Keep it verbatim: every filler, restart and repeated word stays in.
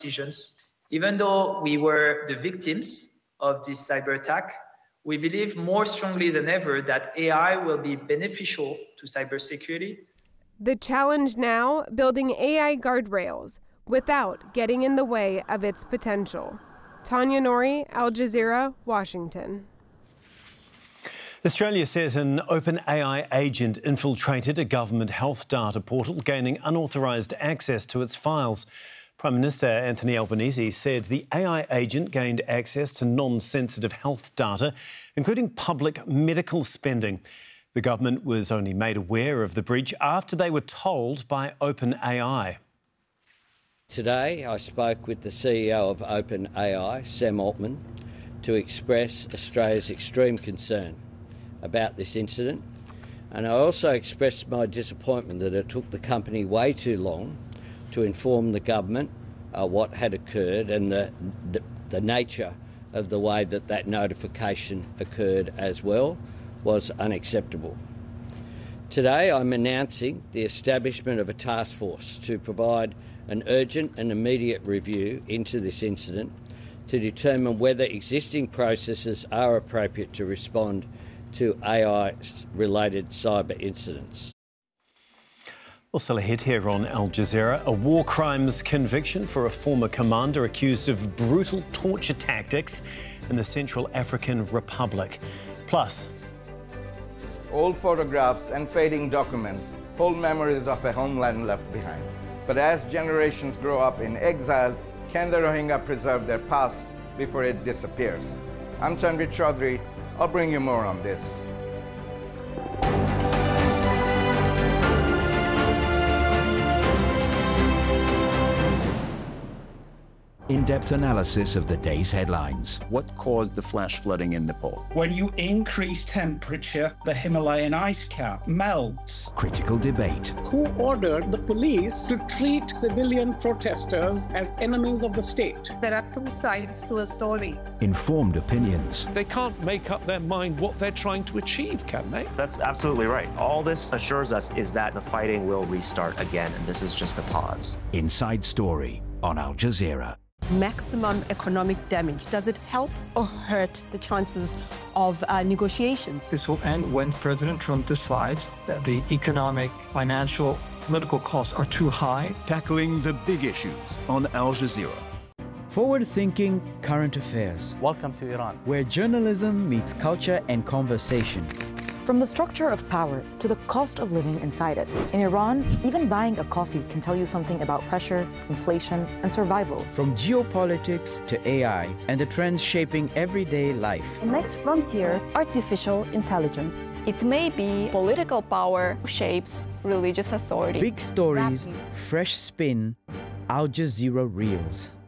decisions. Even though we were the victims of this cyber attack, we believe more strongly than ever that A I will be beneficial to cybersecurity. The challenge now, building A I guardrails without getting in the way of its potential. Tanya Nori, Al Jazeera, Washington. Australia says an OpenAI agent infiltrated a government health data portal, gaining unauthorised access to its files. Prime Minister Anthony Albanese said the A I agent gained access to non-sensitive health data, including public medical spending. The government was only made aware of the breach after they were told by OpenAI. Today I spoke with the C E O of OpenAI, Sam Altman, to express Australia's extreme concern about this incident, and I also expressed my disappointment that it took the company way too long to inform the government uh, what had occurred and the, the, the nature of the way that that notification occurred as well was unacceptable. Today I'm announcing the establishment of a task force to provide an urgent and immediate review into this incident to determine whether existing processes are appropriate to respond to A I-related cyber incidents. Well, still ahead here on Al Jazeera, a war crimes conviction for a former commander accused of brutal torture tactics in the Central African Republic. Plus, old photographs and fading documents hold memories of a homeland left behind. But as generations grow up in exile, can the Rohingya preserve their past before it disappears? I'm Tanvi Chaudhary. I'll bring you more on this. In-depth analysis of the day's headlines. What caused the flash flooding in Nepal? When you increase temperature, the Himalayan ice cap melts. Critical debate. Who ordered the police to treat civilian protesters as enemies of the state? There are two sides to a story. Informed opinions. They can't make up their mind what they're trying to achieve, can they? That's absolutely right. All this assures us is that the fighting will restart again, and this is just a pause. Inside Story on Al Jazeera. Maximum economic damage. Does it help or hurt the chances of uh, negotiations? This will end when President Trump decides that the economic, financial, political costs are too high. Tackling the big issues on Al Jazeera. Forward-thinking current affairs. Welcome to Iran, where journalism meets culture and conversation. From the structure of power to the cost of living inside it. In Iran, even buying a coffee can tell you something about pressure, inflation, and survival. From geopolitics to A I and the trends shaping everyday life. The next frontier, artificial intelligence. It may be political power shapes religious authority. Big stories, fresh spin, Al Jazeera Reels.